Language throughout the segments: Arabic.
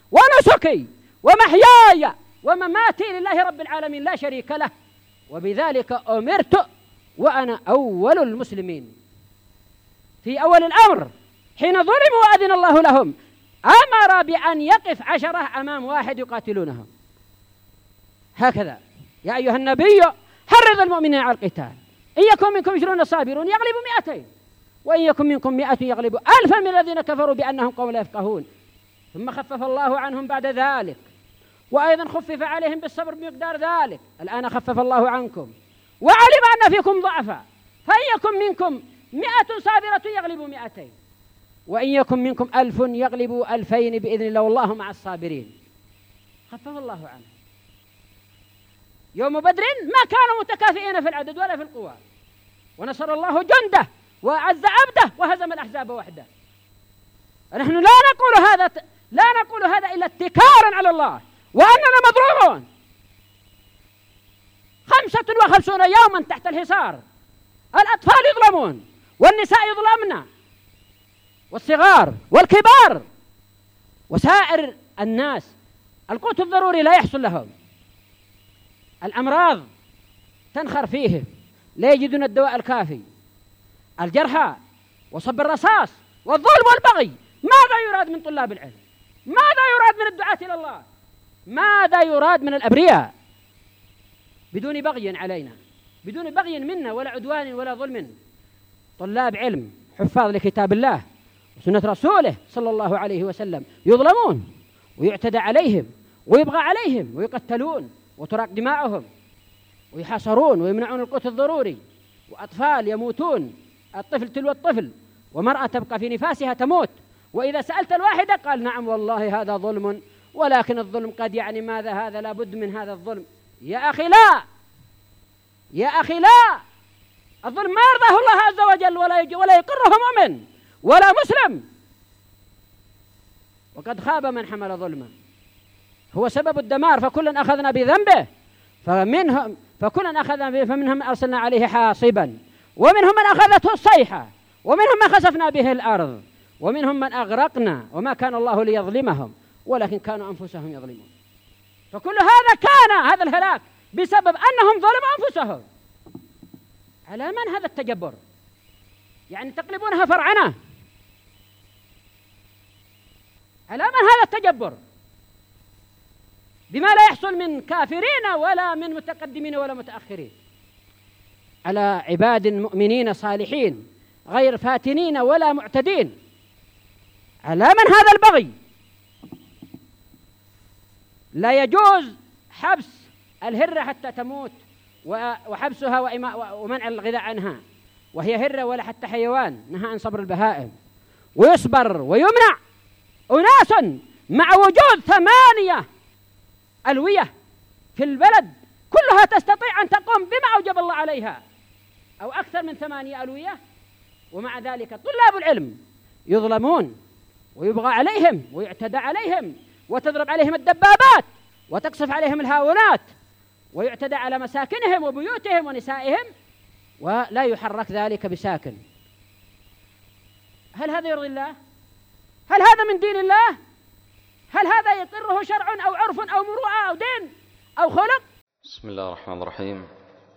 ونسكي ومحياي ومماتي لله رب العالمين لا شريك له، وبذلك أمرت وأنا أول المسلمين. في أول الأمر حين ظلموا وأذن الله لهم أمر بأن يقف 10 أمام واحد يقاتلونهم. هكذا يا أيها النبي حرض المؤمنين على القتال، إن يكن منكم 20 صابرون يغلبوا 200، وإن يكن منكم 100 يغلبوا 1000 من الذين كفروا بأنهم قوم لا يفقهون. ثم خفف الله عنهم بعد ذلك، وأيضا خفف عليهم بالصبر بمقدار ذلك. الآن خفف الله عنكم وعلم أن فيكم ضعفا، فإن يكن منكم 100 صابرة يغلبوا 200، وإن يكن منكم 1000 يغلبوا 2000 بإذن الله والله مع الصابرين. خفف الله عنهم. يوم بدر ما كانوا متكافئين في العدد ولا في القوى، ونصر الله جنده وأعز عبده وهزم الأحزاب وحده. نحن لا نقول هذا إلا اتكارا على الله وأننا مضروبون. 55 يوما تحت الحصار، الأطفال يظلمون والنساء يظلمن والصغار والكبار وسائر الناس. القوت الضروري لا يحصل لهم، الأمراض تنخر فيهم لا يجدون الدواء الكافي، الجرحى وصب الرصاص والظلم والبغي. ماذا يراد من طلاب العلم؟ ماذا يراد من الدعاة إلى الله؟ ماذا يراد من الأبرياء؟ بدون بغي علينا، بدون بغي منا ولا عدوان ولا ظلم. طلاب علم حفاظ لكتاب الله وسنة رسوله صلى الله عليه وسلم يظلمون ويعتدى عليهم ويبغى عليهم ويقتلون وتراق دماؤهم ويحاصرون ويمنعون القوت الضروري، وأطفال يموتون، الطفل تلو الطفل، ومرأة تبقى في نفاسها تموت. وإذا سألت الواحدة قال نعم والله هذا ظلم، ولكن الظلم قد يعني ماذا هذا، لا بد من هذا الظلم. يا أخي لا، يا أخي لا، الظلم ما يرضاه الله عز وجل ولا يقره مؤمن ولا مسلم. وقد خاب من حمل ظلما، هو سبب الدمار. فكلا أخذنا بذنبه فمنهم من أرسلنا عليه حاصبا، ومنهم من أخذته الصيحة، ومنهم من خسفنا به الأرض، ومنهم من أغرقنا وما كان الله ليظلمهم ولكن كانوا أنفسهم يظلمون. فكل هذا الهلاك بسبب أنهم ظلموا أنفسهم. على من هذا التجبر؟ يعني تقلبونها فرعنة. على من هذا التجبر بما لا يحصل من كافرين ولا من متقدمين ولا متأخرين؟ على عباد مؤمنين صالحين غير فاتنين ولا معتدين. على من هذا البغي؟ لا يجوز حبس الهرة حتى تموت وحبسها ومنع الغذاء عنها، وهي هرة ولا حتى حيوان، نهى عن صبر البهائم. ويصبر ويمنع أناس مع وجود 8 ألوية في البلد كلها تستطيع أن تقوم بما أوجب الله عليها أو أكثر من 8 ألوية، ومع ذلك طلاب العلم يظلمون ويبغى عليهم ويعتدى عليهم وتضرب عليهم الدبابات وتقصف عليهم الهاونات ويعتدى على مساكنهم وبيوتهم ونسائهم ولا يحرك ذلك بساكن. هل هذا يرضي الله؟ هل هذا من دين الله؟ هل هذا يقره شرع أو عرف أو مروءة أو دين أو خلق؟ بسم الله الرحمن الرحيم.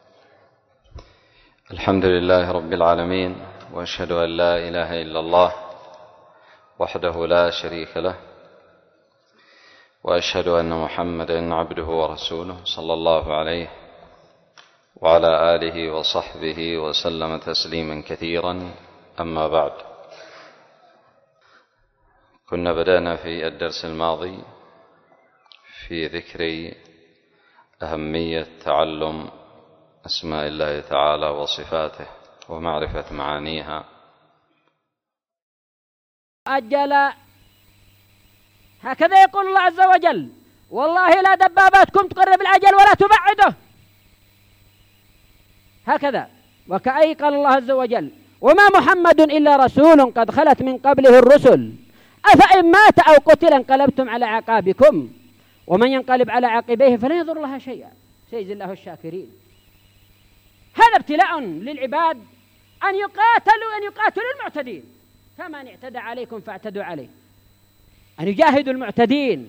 الحمد لله رب العالمين، وأشهد أن لا إله إلا الله وحده لا شريك له، وأشهد أن محمدًا عبده ورسوله صلى الله عليه وعلى آله وصحبه وسلم تسليما كثيرا. أما بعد، كنا بدأنا في الدرس الماضي في ذكر أهمية تعلم أسماء الله تعالى وصفاته ومعرفة معانيها. أجل، هكذا يقول الله عز وجل: والله لا دباباتكم تقرب الأجل ولا تبعده. هكذا. وكأي قال الله عز وجل: وما محمد إلا رسول قد خلت من قبله الرسل أفإن مات أو قتل انقلبتم على أعقابكم ومن ينقلب على عقبيه فلن يضر الله شيئا سيجزي الله الشاكرين. هذا ابتلاء للعباد أن يقاتلوا المعتدين، فمن اعتدى عليكم فاعتدوا عليه، أن يجاهدوا المعتدين